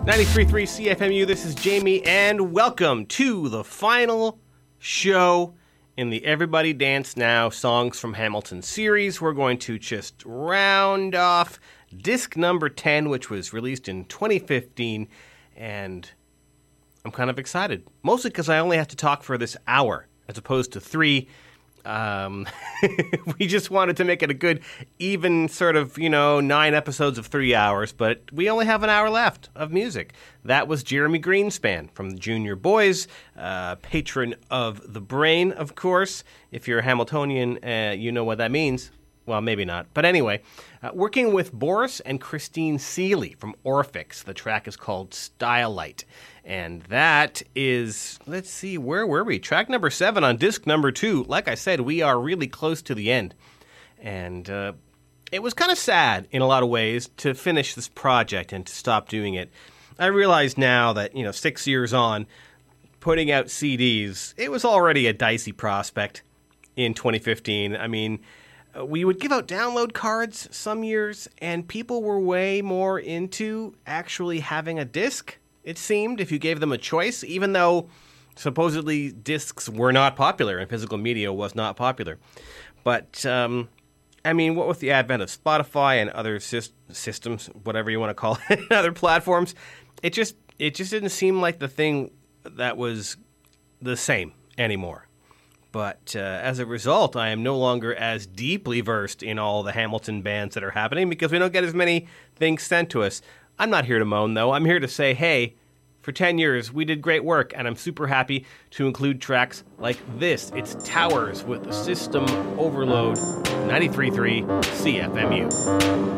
93.3 CFMU, this is Jamie, and welcome to the final show in the Everybody Dance Now Songs from Hamilton series. We're going to just round off disc number 10, which was released in 2015, and I'm kind of excited. Mostly because I only have to talk for this hour, as opposed to 3. We just wanted to make it a good, even sort of, 9 episodes of 3 hours, but we only have an hour left of music. That was Jeremy Greenspan from the Junior Boys, patron of the brain, of course. If you're a Hamiltonian, you know what that means. Well, maybe not. But anyway, working with Boris and Christine Seeley from Orphix. The track is called Stylite. And that is, let's see, where were we? Track number 7 on disc number 2. Like I said, we are really close to the end. And it was kind of sad in a lot of ways to finish this project and to stop doing it. I realize now that, 6 years on, putting out CDs, it was already a dicey prospect in 2015. I mean, we would give out download cards some years, and people were way more into actually having a disc, it seemed, if you gave them a choice, even though supposedly discs were not popular and physical media was not popular. But, what with the advent of Spotify and other systems, whatever you want to call it, other platforms, it just didn't seem like the thing that was the same anymore. But as a result, I am no longer as deeply versed in all the Hamilton bands that are happening because we don't get as many things sent to us. I'm not here to moan, though. I'm here to say, hey, for 10 years, we did great work, and I'm super happy to include tracks like this. It's Towers with the System Overload 93.3 CFMU.